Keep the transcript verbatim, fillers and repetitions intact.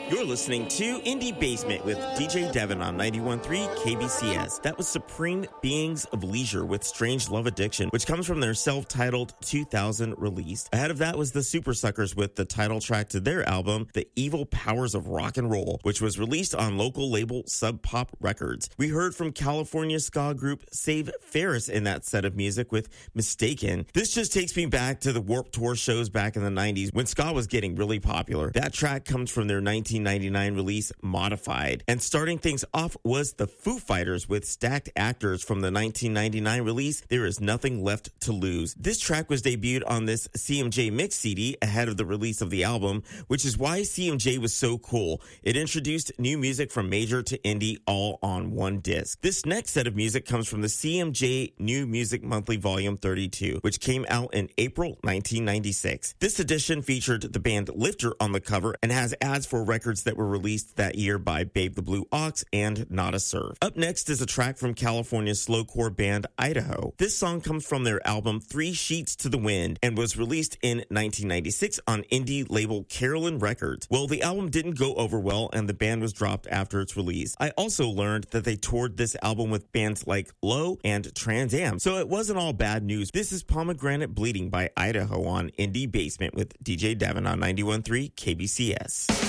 You're listening to Indie Basement with D J Devin on ninety-one point three K B C S. That was Supreme Beings of Leisure with Strange Love Addiction, which comes from their self-titled two thousand release. Ahead of that was the Super Suckers with the title track to their album, The Evil Powers of Rock and Roll, which was released on local label Sub Pop Records. We heard from California ska group Save Ferris in that set of music with Mistaken. This just takes me back to the Warped Tour shows back in the nineties when ska was getting really popular. That track comes from their nineteen ninety-nine release Modified. And starting things off was the Foo Fighters with Stacked Actors from the nineteen ninety-nine release There Is Nothing Left to Lose. This track was debuted on this C M J Mix C D ahead of the release of the album, which is why C M J was so cool. It introduced new music from major to indie all on one disc. This next set of music comes from the C M J New Music Monthly Volume thirty-two, which came out in April nineteen ninety-six. This edition featured the band Lifter on the cover and has ads for records that were released that year by Babe the Blue Ox and Not a Surf. Up next is a track from California's slowcore band Idaho. This song comes from their album Three Sheets to the Wind and was released in nineteen ninety-six on indie label Carolyn Records. Well, the album didn't go over well and the band was dropped after its release. I also learned that they toured this album with bands like Low and Trans Am, so it wasn't all bad news. This is Pomegranate Bleeding by Idaho on Indie Basement with D J Devin on ninety-one point three K B C S.